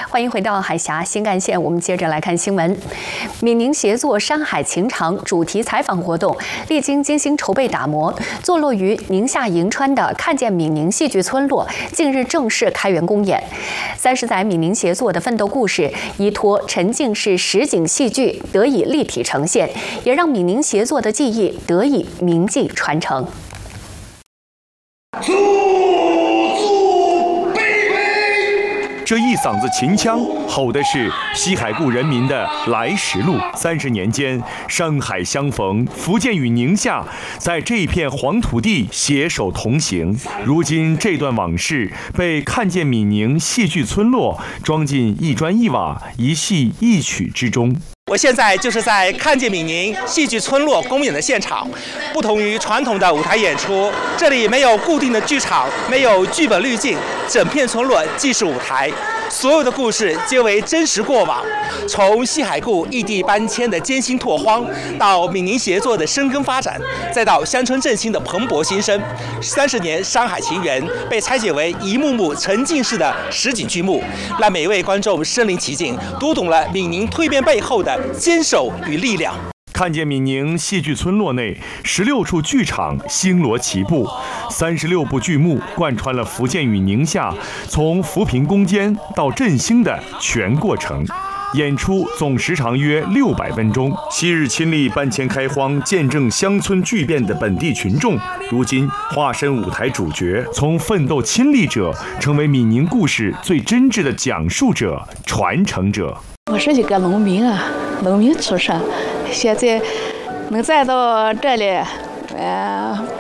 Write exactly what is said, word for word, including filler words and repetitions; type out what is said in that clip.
欢迎回到海峡新干线，我们接着来看新闻。闽宁协作山海情长主题采访活动，历经精心筹备打磨，坐落于宁夏银川的看见闽宁戏剧村落，近日正式开园公演。三十载闽宁协作的奋斗故事，依托沉浸式实景戏剧得以立体呈现，也让闽宁协作的技艺得以铭记传承。 这一嗓子秦腔，吼的是西海固人民的来时路。三十年间，山海相逢，福建与宁夏在这片黄土地携手同行。如今，这段往事被看见闽宁戏剧村落装进一砖一瓦、一戏一曲之中。 我现在就是在看见闽宁戏剧村落公演的现场。不同于传统的舞台演出，这里没有固定的剧场，没有剧本滤镜，整片村落既是舞台，所有的故事皆为真实过往。从西海固异地搬迁的艰辛拓荒，到闽宁协作的深耕发展，再到乡村振兴的蓬勃新生，三十年山海情缘被拆解为一幕幕沉浸式的实景剧目，让每一位观众身临其境，读懂了闽宁蜕变背后的 坚守与力量。 看见闽宁戏剧村落内十六处剧场星罗棋布，三十六部剧目贯穿了福建与宁夏从扶贫攻坚到振兴的全过程。演出总时长约六百分钟。昔日亲历搬迁开荒、见证乡村巨变的本地群众，如今化身舞台主角，从奋斗亲历者成为闽宁故事最真挚的讲述者、传承者。 我是一个农民啊。 农民出身，现在能站到这里，呃，